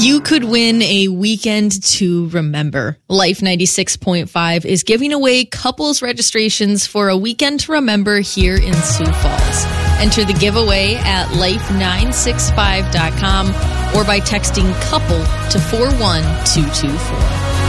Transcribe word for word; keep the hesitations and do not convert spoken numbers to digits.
You could win a weekend to remember. Life ninety-six point five is giving away couples registrations for a weekend to remember here in Sioux Falls. Enter the giveaway at life nine six five dot com or by texting couple to four one two two four.